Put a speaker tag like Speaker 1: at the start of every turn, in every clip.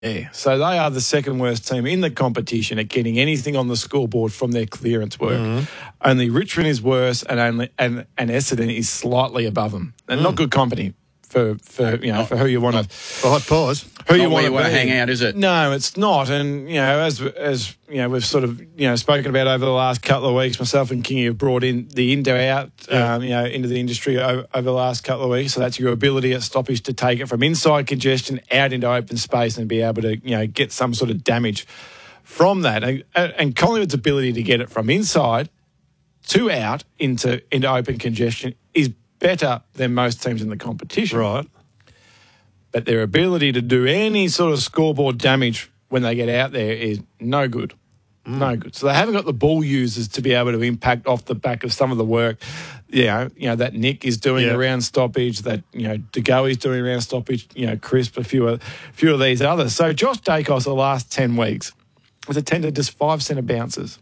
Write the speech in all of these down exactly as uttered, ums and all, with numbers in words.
Speaker 1: Yeah, so they are the second worst team in the competition at getting anything on the scoreboard from their clearance work. Mm-hmm. Only Richmond is worse, and only and, and Essendon is slightly above them, and mm. not good company for, for you know not, for who you want to.
Speaker 2: For hot pause,
Speaker 3: who you want to hang out, is it?
Speaker 1: No, it's not. And you know, as as you know, we've sort of you know spoken about over the last couple of weeks. Myself and Kingy have brought in the indo out, yeah. um, you know, into the industry over, over the last couple of weeks. So that's your ability at stoppage to take it from inside congestion out into open space and be able to you know get some sort of damage from that. And, and Collingwood's ability to get it from inside to out into into open congestion is better than most teams in the competition.
Speaker 2: Right.
Speaker 1: But their ability to do any sort of scoreboard damage when they get out there is no good. Mm. No good. So they haven't got the ball users to be able to impact off the back of some of the work, you know, you know that Nick is doing yeah. around stoppage, that, you know, DeGoey is doing around stoppage, you know, Crisp, a few of, a few of these others. So Josh Dacos the last ten weeks has attended just five centre bounces.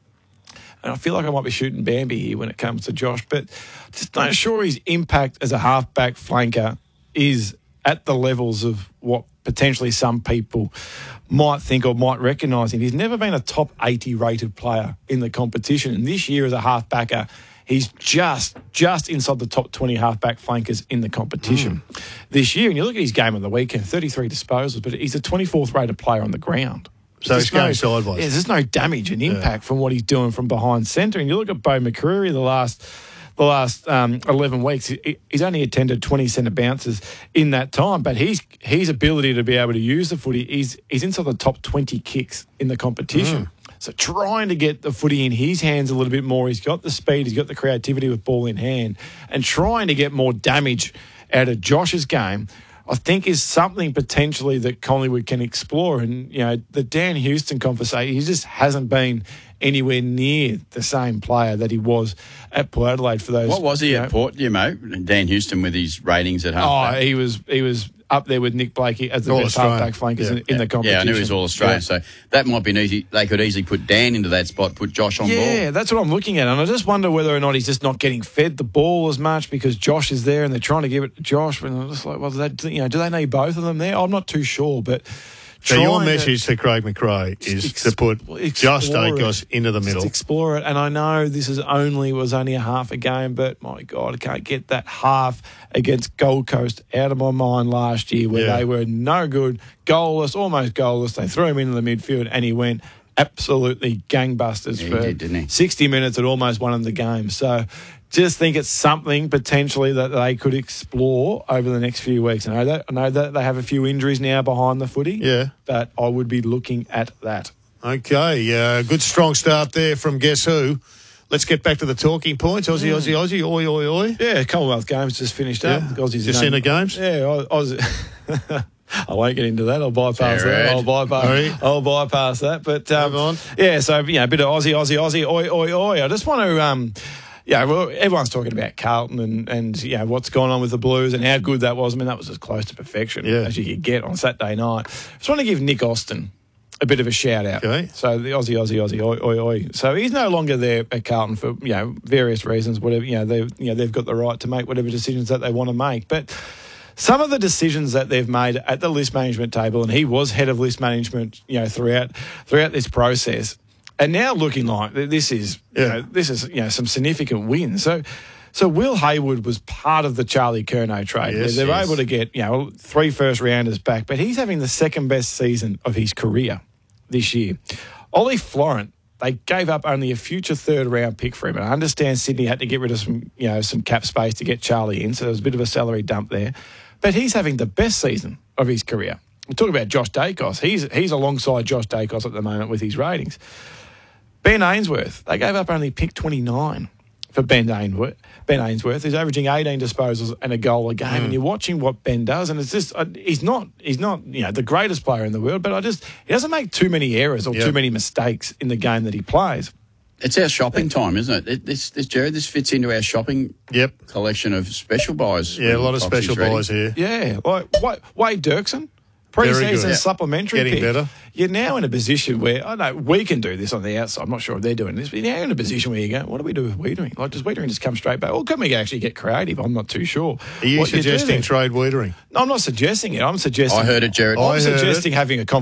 Speaker 1: And I feel like I might be shooting Bambi here when it comes to Josh, but just not sure his impact as a halfback flanker is at the levels of what potentially some people might think or might recognise him. He's never been a top eighty rated player in the competition. And this year as a halfbacker, he's just just inside the top twenty halfback flankers in the competition mm. this year. And you look at his game on the weekend, thirty-three disposals, but he's a twenty-fourth rated player on the ground.
Speaker 2: So he's going
Speaker 1: no,
Speaker 2: sideways.
Speaker 1: Yeah, there's no damage and impact yeah. from what he's doing from behind centre. And you look at Bo McCreary the last the last um, eleven weeks, he, he's only attended twenty centre bounces in that time. But his his ability to be able to use the footy, he's, he's inside the top twenty kicks in the competition. Mm. So trying to get the footy in his hands a little bit more. He's got the speed, he's got the creativity with ball in hand, and trying to get more damage out of Josh's game, I think is something potentially that Collingwood can explore. And, you know, the Dan Houston conversation, he just hasn't been anywhere near the same player that he was at Port Adelaide for those.
Speaker 3: What was he
Speaker 1: you
Speaker 3: at
Speaker 1: know,
Speaker 3: Port, you know, Dan Houston with his ratings at halfback?
Speaker 1: Oh, he was he was up there with Nick Blakey as the all best
Speaker 2: Australian.
Speaker 1: halfback flankers
Speaker 2: yeah.
Speaker 1: in, in the competition.
Speaker 3: Yeah, I knew he was all Australian, yeah. so that might be an easy. They could easily put Dan into that spot, put Josh on
Speaker 1: yeah,
Speaker 3: ball.
Speaker 1: Yeah, that's what I'm looking at. And I just wonder whether or not he's just not getting fed the ball as much because Josh is there and they're trying to give it to Josh. And I'm just like, well, that, you know, do they need both of them there? I'm not too sure, but...
Speaker 2: So your message to, to Craig McRae is exp- to put Josh Dacos into the middle.
Speaker 1: Just explore it. And I know this is only was only a half a game, but my God, I can't get that half against Gold Coast out of my mind last year where yeah. they were no good, goalless, almost goalless. They threw him into the midfield and he went absolutely gangbusters
Speaker 3: yeah,
Speaker 1: for
Speaker 3: he did, didn't he?
Speaker 1: sixty minutes and almost won them the game. So just think it's something potentially that they could explore over the next few weeks. I know that I know that they have a few injuries now behind the footy.
Speaker 2: Yeah.
Speaker 1: But I would be looking at that.
Speaker 2: Okay, uh, good strong start there from Guess Who. Let's get back to the talking points. Aussie, mm. Aussie, Aussie, oi, oi, oi.
Speaker 1: Yeah, Commonwealth Games just finished up.
Speaker 2: Yeah. Aussies just in the games?
Speaker 1: Yeah, Aussie. I won't get into that. I'll bypass Fair that. I'll bypass, Sorry. I'll bypass that. But um,
Speaker 2: on.
Speaker 1: yeah, so you know, a bit of Aussie, Aussie, Aussie, oi, oi, oi. I just want to, um, yeah, well, everyone's talking about Carlton and and you know what's going on with the Blues and how good that was. I mean, that was as close to perfection
Speaker 2: yeah.
Speaker 1: as you could get on Saturday night. Just want to give Nick Austin a bit of a shout out.
Speaker 2: Okay.
Speaker 1: So the Aussie, Aussie, Aussie, oi, oi, oi. So he's no longer there at Carlton for you know various reasons. Whatever you know, they you know they've got the right to make whatever decisions that they want to make, but. Some of the decisions that they've made at the list management table, and he was head of list management, you know, throughout throughout this process, and now looking like this is, yeah. you know, this is, you know, some significant wins. So, so Will Hayward was part of the Charlie Curnow trade.
Speaker 2: Yes,
Speaker 1: They're
Speaker 2: yes.
Speaker 1: able to get, you know, three first rounders back, but he's having the second best season of his career this year. Ollie Florent. They gave up only a future third round pick for him. And I understand Sydney had to get rid of some, you know, some cap space to get Charlie in, so there was a bit of a salary dump there. But he's having the best season of his career. We're talking about Josh Dacos. He's he's alongside Josh Dacos at the moment with his ratings. Ben Ainsworth, they gave up only pick twenty-nine for Ben Ainsworth. Ben Ainsworth is averaging eighteen disposals and a goal a game. Mm. And you're watching what Ben does, and it's just uh, he's not he's not you know the greatest player in the world, but I just he doesn't make too many errors or yep. too many mistakes in the game that he plays.
Speaker 3: It's our shopping time, isn't it? This, this Jared, this fits into our shopping
Speaker 2: yep.
Speaker 3: collection of special buys.
Speaker 2: Yeah, a lot of special buys here.
Speaker 1: Yeah, like Wade Dirksen. Pre-season
Speaker 2: Yeah.
Speaker 1: supplementary
Speaker 2: Getting
Speaker 1: pick.
Speaker 2: better.
Speaker 1: You're now in a position where, I know we can do this on the outside. I'm not sure if they're doing this, but you're now in a position where you go, what do we do with Wiedering? Like, does Wiedering just come straight back? Or can we actually get creative? I'm not too sure.
Speaker 2: Are you
Speaker 1: what do
Speaker 2: suggesting
Speaker 1: there.
Speaker 2: trade Wiedering?
Speaker 1: No, I'm not suggesting it. I'm suggesting.
Speaker 3: I heard it, Jared.
Speaker 2: I
Speaker 1: I'm
Speaker 2: heard
Speaker 1: suggesting
Speaker 2: it.
Speaker 1: having a